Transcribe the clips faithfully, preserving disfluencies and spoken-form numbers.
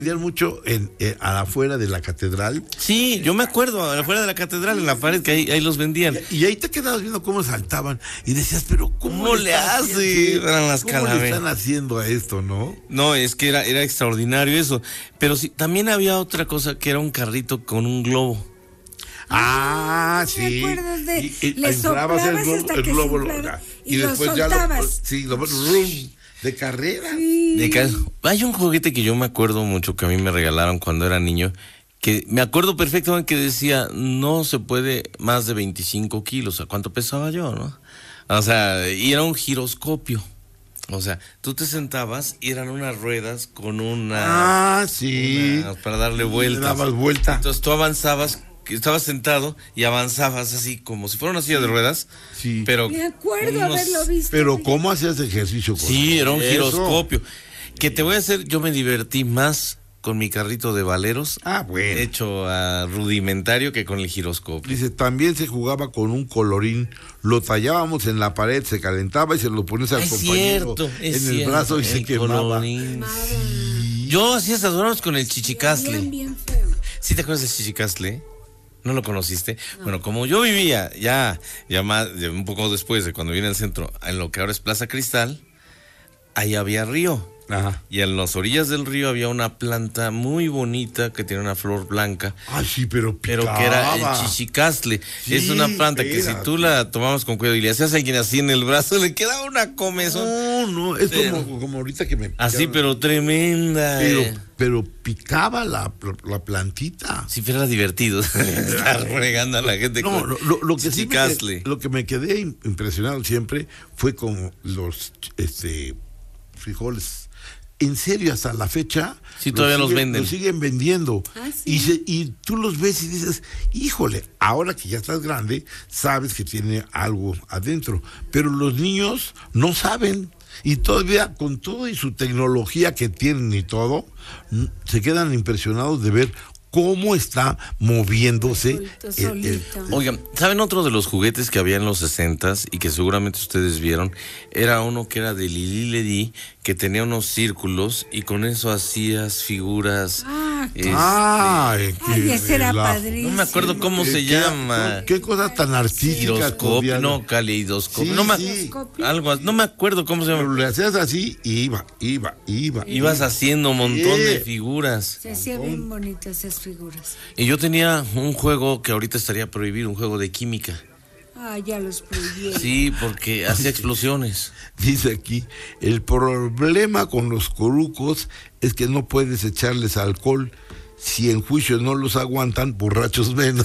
vendían mucho en, en, a la afuera de la catedral. Sí, yo me acuerdo, afuera de la catedral, en la pared, que ahí, ahí los vendían. Y, y ahí te quedabas viendo cómo saltaban y decías, pero ¿cómo, ¿Cómo le hace? Eran las ¿Cómo le calaveras. están haciendo a esto, no? No, es que era, era extraordinario eso. Pero sí, también había otra cosa que era un carrito con un globo. Ah, ¿Me sí. acuerdas de- Y, y le entrabas el soplabas globo, hasta el que globo se lo- inflara y, y lo después ya lo, soltabas? sí, lo rum, de carrera. Sí. De ca- Hay un juguete que yo me acuerdo mucho que a mí me regalaron cuando era niño, que me acuerdo perfectamente que decía, no se puede más de veinticinco kilos. ¿A cuánto pesaba yo, no? O sea, y era un giroscopio. O sea, tú te sentabas y eran unas ruedas con una... Ah, sí. una- para darle Le vueltas. dabas vuelta. Entonces tú avanzabas, que estabas sentado y avanzabas así como si fuera una silla de ruedas. Sí. Pero Me acuerdo unos- haberlo visto. Pero ¿cómo hacías ejercicio con Sí, era un eso? giroscopio. Que te voy a hacer, yo me divertí más con mi carrito de valeros, Ah, bueno. hecho a rudimentario, que con el giroscopio. Dice, también se jugaba con un colorín, lo tallábamos en la pared, se calentaba y se lo ponías al Es compañero cierto, en es el cierto, brazo y se el quemaba. colorín. Yo hacía esas bromas con el Bien, chichicastle. bien feo. ¿Sí te acuerdas del chichicastle? ¿No lo conociste? Bueno, como yo vivía ya, ya más, ya un poco después de cuando vine al centro, en lo que ahora es Plaza Cristal, ahí había río. Ajá. Y en las orillas del río había una planta muy bonita que tiene una flor blanca, Ay, sí, pero pero picaba. que era el chichicastle. Sí, Es una planta que si espérate. tú la tomabas con cuidado y le hacías a alguien así en el brazo, le quedaba una comezón. No, no, es Pero- como, como ahorita que me Así, picaron. pero tremenda. Pero, eh. pero picaba la, la plantita. Si fuera divertido estar fregando a la gente No, con lo, lo- lo que sí me, chichicastle. qued- lo que me quedé im- impresionado siempre fue con los este frijoles. En serio, hasta la fecha. Sí, todavía los siguen- venden. Los siguen vendiendo. Ah, sí. y, se- y tú los ves y dices, híjole, ahora que ya estás grande, sabes que tiene algo adentro. Pero los niños no saben. Y todavía, con todo y su tecnología que tienen y todo, n- se quedan impresionados de ver cómo está moviéndose Solito, el- el- solito. Oigan, ¿saben otro de los juguetes que había en los sesentas y que seguramente ustedes vieron? Era uno que era de Lili Ledi, que tenía unos círculos y con eso hacías figuras. Ah, este, Ay, Ay, qué ese era relajo. padrísimo. no me acuerdo cómo ¿Qué- se qué- llama. Qué cosa tan artística. Giroscopio, podía- no, caleidoscopio. Sí, no, me, sí. algo, así, no me acuerdo cómo se Pero llama. le hacías así y iba, iba, iba. Ibas haciendo un montón de Sí. figuras. Se hacían bien bonitas esas figuras. Y yo tenía un juego que ahorita estaría prohibido, un juego de química. Ah, ya los prohibieron. Sí, porque hacía explosiones. Dice aquí, el problema con los corucos es que no puedes echarles alcohol. Si en juicio no los aguantan, borrachos menos.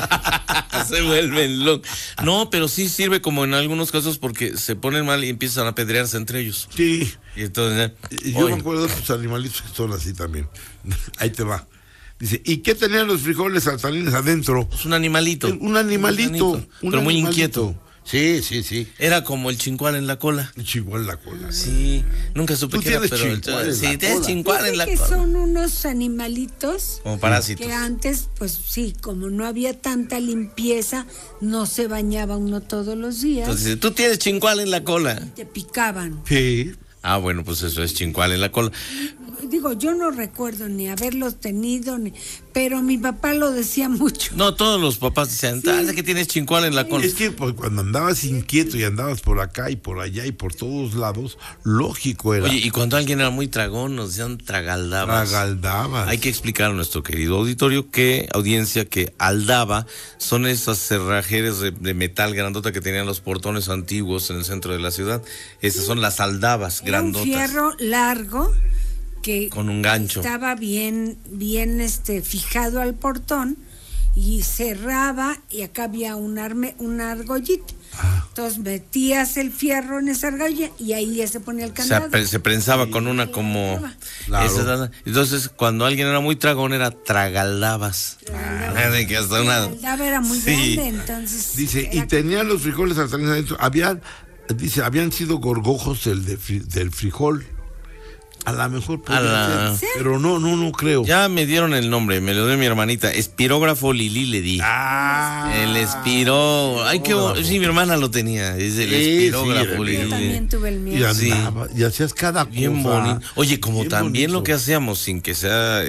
Se vuelven locos. No, pero sí sirve como en algunos casos porque se ponen mal y empiezan a pedrearse entre ellos. Sí. Y entonces, Y Yo oye, me acuerdo de tus animalitos que son así también. Ahí te va. Dice, ¿y qué tenían los frijoles saltarines adentro? es un animalito. Un animalito. Un un pero muy animalito. inquieto. Sí, sí, sí. Era como el chincual en la cola. Igual la cola. Sí, nunca supe Tú qué era, tienes pero chincual en sí, la tienes cola. chincual en la Dice que cola. son unos animalitos Como parásitos. que antes, pues sí, como no había tanta limpieza, no se bañaba uno todos los días, Entonces, dice, tú tienes chincual en la cola. te picaban. Sí. Ah, bueno, pues eso es chincual en la cola. Digo, yo no recuerdo ni haberlos tenido, ni, pero mi papá lo decía mucho. No, todos los papás decían, ah, es que tienes chincual en la cola. Es que pues, cuando andabas inquieto y andabas por acá y por allá y por todos lados, lógico era. Oye, y cuando alguien era muy tragón, nos decían tragaldabas. Tragaldabas. Hay que explicar a nuestro querido auditorio que, audiencia, que aldaba son esas cerrajeras de, de metal grandota que tenían los portones antiguos en el centro de la ciudad. Esas son las aldabas Era un grandotas. fierro largo que Con un gancho. estaba bien, bien este, fijado al portón y cerraba y acá había un arme, una argollita. Ah. Entonces metías el fierro en esa argolla y ahí ya se ponía el O sea, candado. pre- se prensaba con una como... Claro. esa- entonces, cuando alguien era muy tragón, era tragaldabas. Ah, de que hasta una... El candado era muy Sí. grande, entonces... Dice, y era- tenían los frijoles saltarines adentro. Habían, dice, habían sido gorgojos el de fri- del frijol. A lo mejor podría la- ser, pero no, no, no creo. Ya me dieron el nombre, me lo dio mi hermanita. Espirógrafo Lili le di. Ah. El espiró. Ay, qué bo- sí, mi hermana lo tenía. Es el Sí, espirógrafo sí, Lili. Yo también tuve el Y mío. Sí. andaba, y hacías cada Bien cosa. bonito. Oye, como Bien también bonito. lo que hacíamos sin que sea